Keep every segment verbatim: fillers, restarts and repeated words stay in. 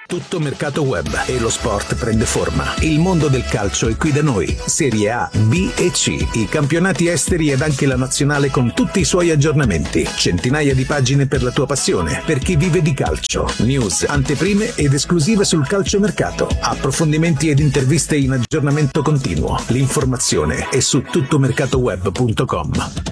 Tutto mercato web e lo sport prende forma. Il mondo del calcio è qui da noi. Serie A, B e C, i campionati esteri ed anche la nazionale con tutti i suoi aggiornamenti. Centinaia di pagine per la tua passione, per chi vive di calcio. News, anteprime ed esclusive sul calciomercato. Approfondimenti ed interviste in aggiornamento continuo. L'informazione è su tuttomercatoweb punto com.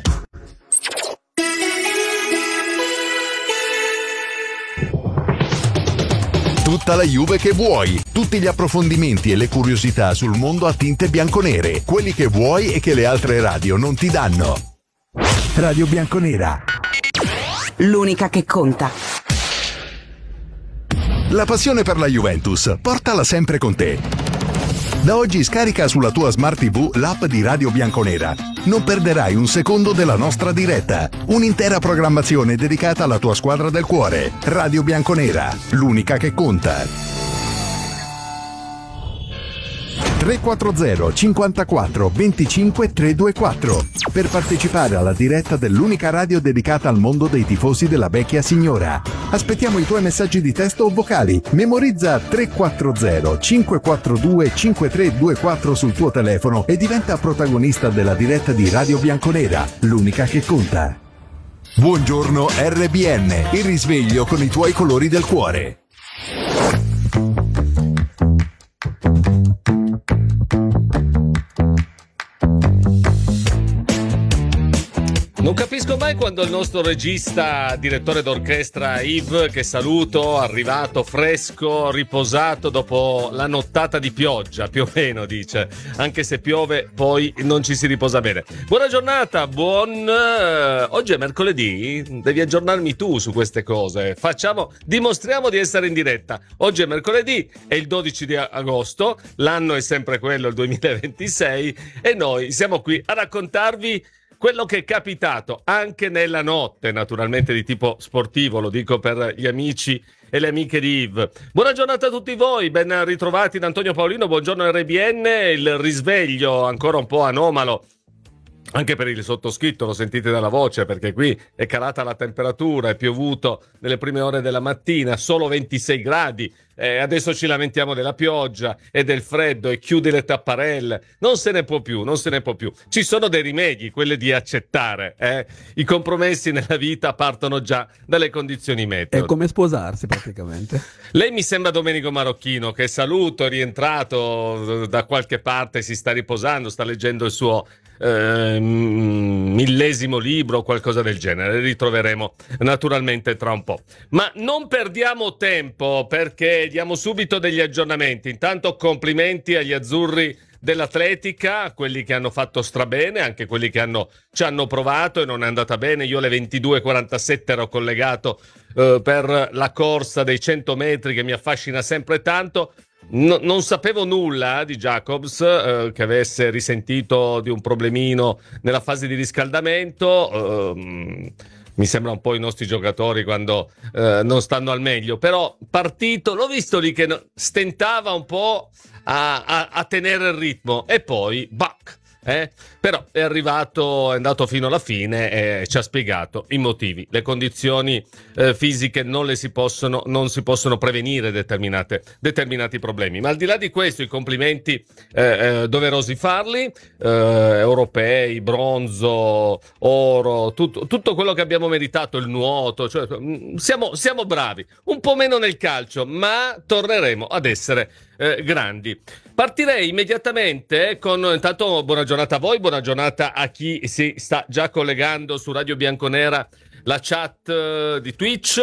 Tutta la Juve che vuoi, tutti gli approfondimenti e le curiosità sul mondo a tinte bianconere, quelli che vuoi e che le altre radio non ti danno. Radio Bianconera. L'unica che conta. La passione per la Juventus, portala sempre con te. Da oggi scarica sulla tua Smart tivù l'app di Radio Bianconera. Non perderai un secondo della nostra diretta. Un'intera programmazione dedicata alla tua squadra del cuore. Radio Bianconera, l'unica che conta. tre quattro zero cinquantaquattro venticinque trecentoventiquattro per partecipare alla diretta dell'unica radio dedicata al mondo dei tifosi della vecchia signora. Aspettiamo i tuoi messaggi di testo o vocali. Memorizza tre quattro zero cinque quattro due cinque tre due quattro sul tuo telefono e diventa protagonista della diretta di Radio Bianconera, l'unica che conta. Buongiorno R B N, il risveglio con i tuoi colori del cuore. Non capisco mai quando il nostro regista, direttore d'orchestra Yves, che saluto, arrivato fresco, riposato dopo la nottata di pioggia, più o meno dice, anche se piove poi non ci si riposa bene. Buona giornata, buon... Oggi è mercoledì, devi aggiornarmi tu su queste cose. Facciamo, dimostriamo di essere in diretta. Oggi è mercoledì, è il dodici di agosto, l'anno è sempre quello, il duemilaventisei, e noi siamo qui a raccontarvi quello che è capitato anche nella notte, naturalmente di tipo sportivo, lo dico per gli amici e le amiche di Yves. Buona giornata a tutti voi, ben ritrovati da Antonio Paolino, buongiorno R B N, il risveglio ancora un po' anomalo, anche per il sottoscritto, lo sentite dalla voce, perché qui è calata la temperatura, è piovuto nelle prime ore della mattina, solo ventisei gradi, eh, adesso ci lamentiamo della pioggia e del freddo e chiudi le tapparelle, non se ne può più, non se ne può più. Ci sono dei rimedi, quelli di accettare, eh? I compromessi nella vita partono già dalle condizioni meteo. È come sposarsi praticamente. Lei mi sembra Domenico Marocchino, che saluto, è rientrato da qualche parte, si sta riposando, sta leggendo il suo eh, millesimo libro o qualcosa del genere. Ritroveremo naturalmente tra un po'. Ma non perdiamo tempo, perché diamo subito degli aggiornamenti. Intanto complimenti agli azzurri dell'Atletica, quelli che hanno fatto strabene, anche quelli che hanno, ci hanno provato e non è andata bene. Io alle ventidue e quarantasette ero collegato eh, per la corsa dei cento metri che mi affascina sempre tanto. No, non sapevo nulla di Jacobs, eh, che avesse risentito di un problemino nella fase di riscaldamento. Eh, mi sembra un po' i nostri giocatori quando eh, non stanno al meglio, però partito, l'ho visto lì che no, stentava un po' a, a, a tenere il ritmo e poi bac, eh? Però è arrivato, è andato fino alla fine e ci ha spiegato i motivi. Le condizioni eh, fisiche non le si possono, non si possono prevenire determinate, determinati problemi. Ma al di là di questo, i complimenti eh, eh, doverosi farli, eh, europei, bronzo, oro, tutto, tutto quello che abbiamo meritato, il nuoto, cioè, siamo, siamo bravi, un po' meno nel calcio, ma torneremo ad essere eh, grandi. Partirei immediatamente con, intanto buona giornata a voi, buona giornata a chi si sta già collegando su Radio Bianconera, la chat di Twitch,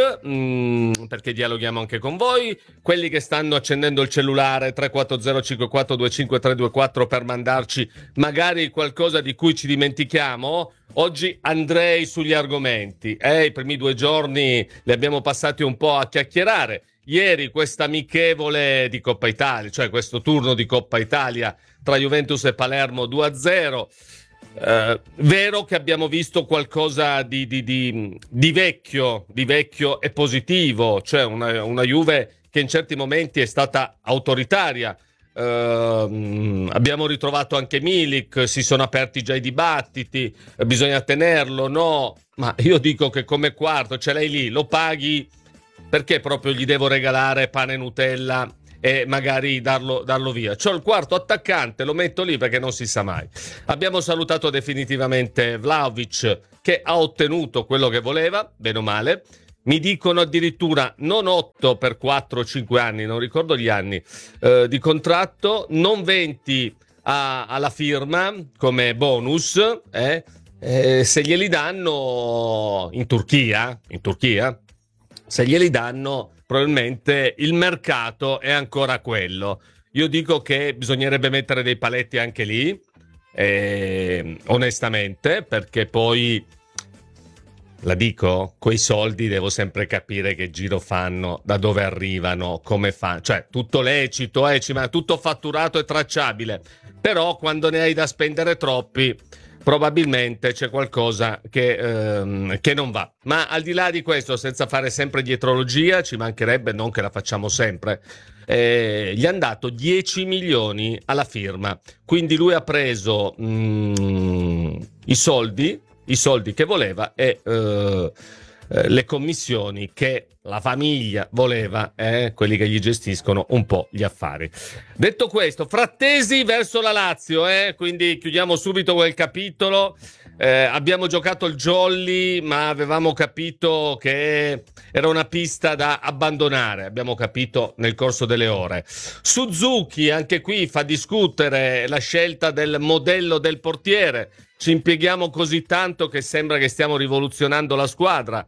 mh, perché dialoghiamo anche con voi, quelli che stanno accendendo il cellulare tre quattro zero cinque quattro due cinque tre due quattro per mandarci magari qualcosa di cui ci dimentichiamo. Oggi andrei sugli argomenti, eh, i primi due giorni li abbiamo passati un po' a chiacchierare. Ieri questa amichevole di Coppa Italia, cioè questo turno di Coppa Italia tra Juventus e Palermo due a zero, eh, vero che abbiamo visto qualcosa di, di, di, di vecchio, di vecchio e positivo, cioè una, una Juve che in certi momenti è stata autoritaria. Uh, abbiamo ritrovato anche Milik, si sono aperti già i dibattiti, bisogna tenerlo, no? Ma io dico che come quarto ce l'hai lì, lo paghi perché proprio gli devo regalare pane e Nutella e magari darlo, darlo via? C'ho il quarto attaccante, lo metto lì perché non si sa mai. Abbiamo salutato definitivamente Vlahovic, che ha ottenuto quello che voleva, bene o male. Mi dicono addirittura non otto per quattro o cinque anni, non ricordo gli anni, eh, di contratto, non venti a, alla firma come bonus, eh, eh, se glieli danno in Turchia, in Turchia, se glieli danno probabilmente il mercato è ancora quello. Io dico che bisognerebbe mettere dei paletti anche lì, eh, onestamente, perché poi... La dico, quei soldi devo sempre capire che giro fanno, da dove arrivano, come fanno, cioè tutto lecito, eh, ma tutto fatturato e tracciabile, però quando ne hai da spendere troppi probabilmente c'è qualcosa che, ehm, che non va. Ma al di là di questo, senza fare sempre dietrologia, ci mancherebbe, non che la facciamo sempre, eh, gli hanno dato dieci milioni alla firma, quindi lui ha preso mm, i soldi, i soldi che voleva e eh, eh, le commissioni che la famiglia voleva, eh, quelli che gli gestiscono un po' gli affari. Detto questo, Frattesi verso la Lazio, eh, quindi chiudiamo subito quel capitolo. Eh, abbiamo giocato il jolly, ma avevamo capito che era una pista da abbandonare, abbiamo capito nel corso delle ore. Suzuki, anche qui fa discutere la scelta del modello del portiere. Ci impieghiamo così tanto che sembra che stiamo rivoluzionando la squadra.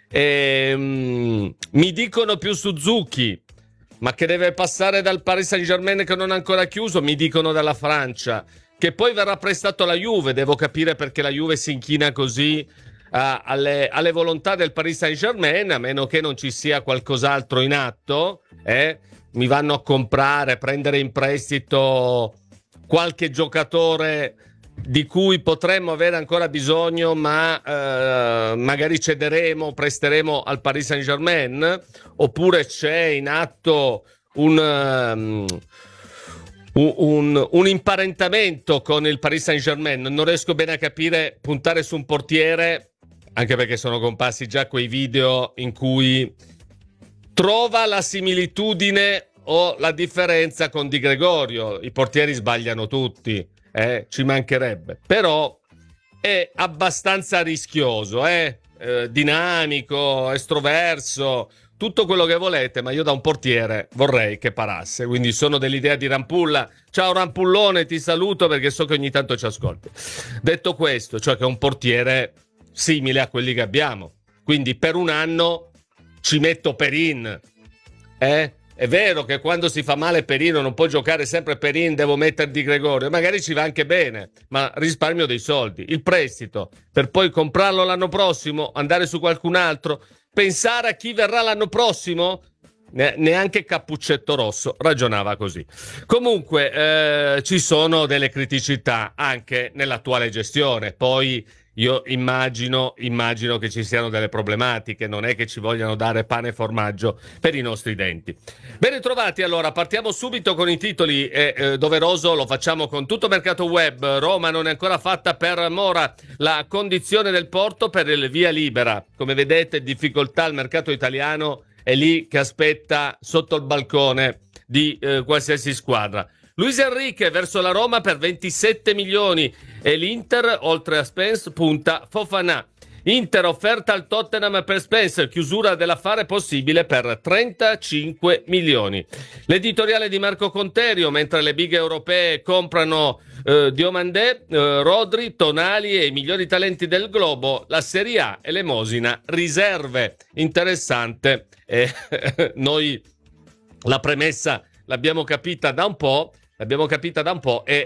E, um, mi dicono più Suzuki, ma che deve passare dal Paris Saint-Germain che non ha ancora chiuso. Mi dicono dalla Francia che poi verrà prestato alla Juve. Devo capire perché la Juve si inchina così uh, alle, alle volontà del Paris Saint-Germain, a meno che non ci sia qualcos'altro in atto. Eh? Mi vanno a comprare, prendere in prestito qualche giocatore di cui potremmo avere ancora bisogno, ma eh, magari cederemo, presteremo al Paris Saint-Germain, oppure c'è in atto un, um, un, un, un imparentamento con il Paris Saint-Germain. Non riesco bene a capire, puntare su un portiere, anche perché sono comparsi già quei video in cui trova la similitudine o la differenza con Di Gregorio. I portieri sbagliano tutti. Eh, ci mancherebbe, però è abbastanza rischioso, eh? Eh, dinamico, estroverso, tutto quello che volete, ma io da un portiere vorrei che parasse, quindi sono dell'idea di Rampulla. Ciao Rampullone, ti saluto perché so che ogni tanto ci ascolti. Detto questo, cioè che è un portiere simile a quelli che abbiamo, quindi per un anno ci metto Perin, eh? È vero che quando si fa male Perino non può giocare sempre Perin, devo mettere Di Gregorio, magari ci va anche bene, ma risparmio dei soldi. Il prestito, per poi comprarlo l'anno prossimo, andare su qualcun altro, pensare a chi verrà l'anno prossimo? Ne- neanche Cappuccetto Rosso ragionava così. Comunque eh, ci sono delle criticità anche nell'attuale gestione, poi io immagino, immagino che ci siano delle problematiche, non è che ci vogliano dare pane e formaggio per i nostri denti. Ben ritrovati, allora partiamo subito con i titoli, è eh, doveroso, lo facciamo con tutto mercato web. Roma non è ancora fatta per Mora, la condizione del Porto per il via libera. Come vedete, difficoltà al mercato italiano, è lì che aspetta sotto il balcone di eh, qualsiasi squadra. Luis Enrique verso la Roma per ventisette milioni e l'Inter, oltre a Spence, punta Fofana. Inter offerta al Tottenham per Spence, chiusura dell'affare possibile per trentacinque milioni. L'editoriale di Marco Conterio, mentre le big europee comprano eh, Diomandé, eh, Rodri, Tonali e i migliori talenti del globo, la Serie A elemosina riserve. Interessante. Eh, noi la premessa l'abbiamo capita da un po'. L'abbiamo capita da un po' e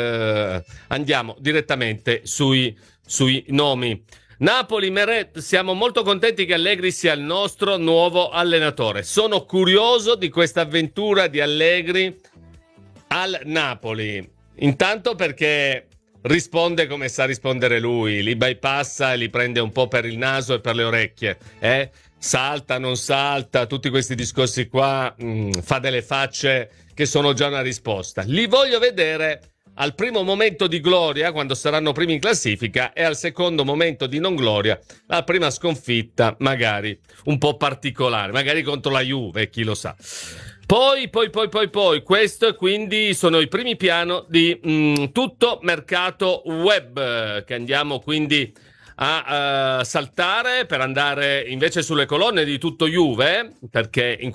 eh, andiamo direttamente sui, sui nomi. Napoli, Meret, siamo molto contenti che Allegri sia il nostro nuovo allenatore. Sono curioso di questa avventura di Allegri al Napoli. Intanto perché risponde come sa rispondere lui, li bypassa e li prende un po' per il naso e per le orecchie. Eh? Salta, non salta, tutti questi discorsi qua, mh, fa delle facce che sono già una risposta. Li voglio vedere al primo momento di gloria, quando saranno primi in classifica, e al secondo momento di non gloria, la prima sconfitta magari un po' particolare, magari contro la Juve, chi lo sa. Poi, poi, poi, poi, poi, questo quindi sono i primi piano di mh, tutto mercato web, che andiamo quindi a uh, saltare per andare invece sulle colonne di tutto Juve, perché in